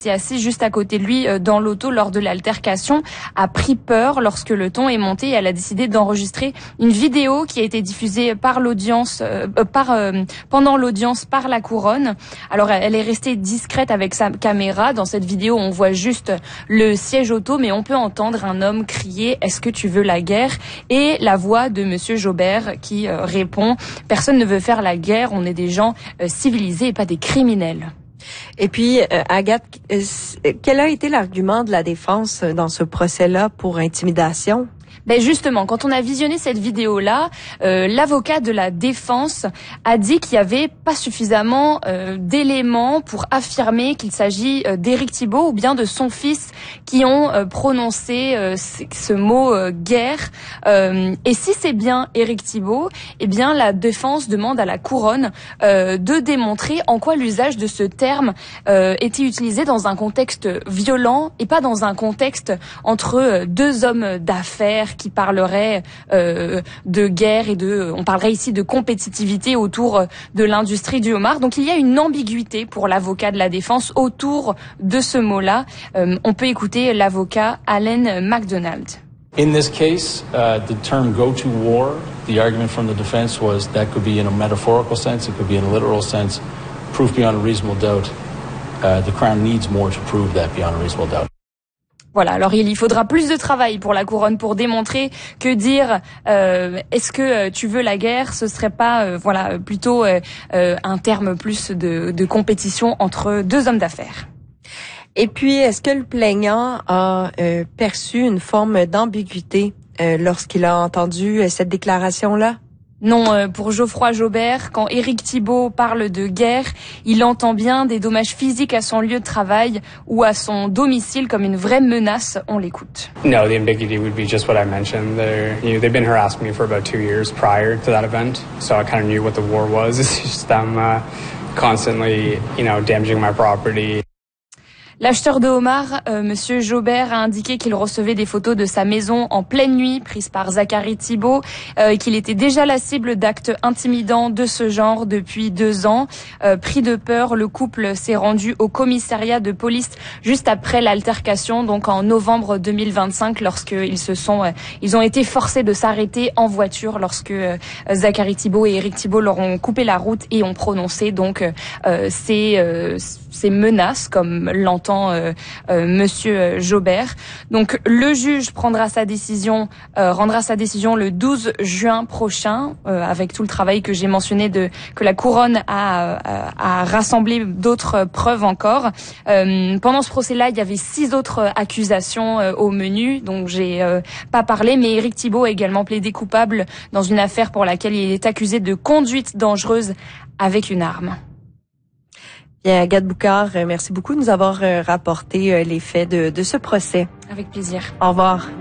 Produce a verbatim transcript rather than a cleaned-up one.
assis juste à côté de lui dans l'auto lors de l'altercation, a pris peur lorsque le ton est monté et elle a décidé d'enregistrer une vidéo qui a été diffusée par l'audience, euh, par euh, pendant l'audience par la couronne. Alors elle est restée discrète avec sa caméra. Dans cette vidéo, on voit juste le siège auto, mais on peut entendre un homme crier « Est-ce que tu veux la guerre ?» et la voix de Monsieur Jobert qui euh, répond « Personne ne veut faire la guerre, on est des gens euh, civilisés et pas des criminels ». Et puis, euh, Agathe, euh, quel a été l'argument de la défense dans ce procès-là pour intimidation? Ben justement, quand on a visionné cette vidéo-là, euh, l'avocat de la défense a dit qu'il y avait pas suffisamment euh, d'éléments pour affirmer qu'il s'agit euh, d'Éric Thibault ou bien de son fils qui ont euh, prononcé euh, ce, ce mot euh, guerre. Euh, et si c'est bien Éric Thibault, eh bien la défense demande à la couronne euh, de démontrer en quoi l'usage de ce terme euh, était utilisé dans un contexte violent et pas dans un contexte entre deux hommes d'affaires qui parlerait euh, de guerre et de, on parlerait ici de compétitivité autour de l'industrie du homard. Donc il y a une ambiguïté pour l'avocat de la défense autour de ce mot-là. Euh, on peut écouter l'avocat Allen McDonald. In this case, uh, the term go to war, the argument from the defense was that could be in a metaphorical sense, it could be in a literal sense, proof beyond a reasonable doubt. Uh, the Crown needs more to prove that beyond a reasonable doubt. Voilà, alors il y faudra plus de travail pour la couronne pour démontrer que dire euh, est-ce que tu veux la guerre, ce serait pas euh, voilà plutôt euh, euh, un terme plus de, de compétition entre deux hommes d'affaires. Et puis, est-ce que le plaignant a euh, perçu une forme d'ambiguïté euh, lorsqu'il a entendu euh, cette déclaration-là? Non, euh, pour Geoffroy Jobert, quand Éric Thibault parle de guerre, il entend bien des dommages physiques à son lieu de travail ou à son domicile comme une vraie menace. On l'écoute. No, the ambiguity would be just what I mentioned. They're, you know, they've been harassing me for about two years prior to that event, so I kind of knew what the war was. It's just them uh, constantly, you know, damaging my property. L'acheteur de homards, euh, Monsieur Jobert, a indiqué qu'il recevait des photos de sa maison en pleine nuit prises par Zachary Thibault euh, et qu'il était déjà la cible d'actes intimidants de ce genre depuis deux ans. Euh, pris de peur, le couple s'est rendu au commissariat de police juste après l'altercation, donc en novembre deux mille vingt-cinq, lorsqu'ils se sont, euh, ils ont été forcés de s'arrêter en voiture lorsque euh, Zachary Thibault et Éric Thibault leur ont coupé la route et ont prononcé donc euh, ces, euh, ces menaces, comme l'entend Euh, euh, Monsieur Jobert. Donc le juge prendra sa décision, euh, rendra sa décision le douze juin prochain, euh, avec tout le travail que j'ai mentionné de que la couronne a, a, a rassemblé d'autres preuves encore. Euh, pendant ce procès-là, il y avait six autres accusations euh, au menu, donc j'ai euh, pas parlé, mais Éric Thibault a également plaidé coupable dans une affaire pour laquelle il est accusé de conduite dangereuse avec une arme. Bien, Agathe Boucard, merci beaucoup de nous avoir rapporté les faits de, de ce procès. Avec plaisir. Au revoir.